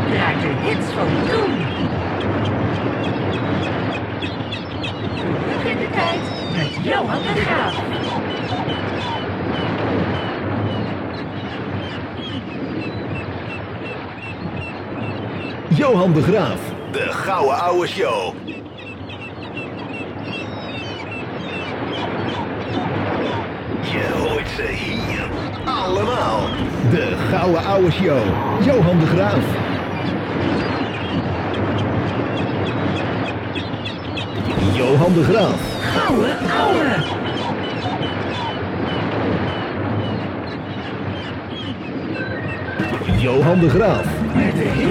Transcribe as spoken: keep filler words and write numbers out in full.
draait de hits van toen. Terug in de tijd met Johan de Graaf. Johan de Graaf. De Gouden Ouwe Show. Je hoort ze hier allemaal. De Gouden Ouwe Show. Johan de Graaf. Johan de Graaf. Gouden Ouwe. Johan de Graaf. Met de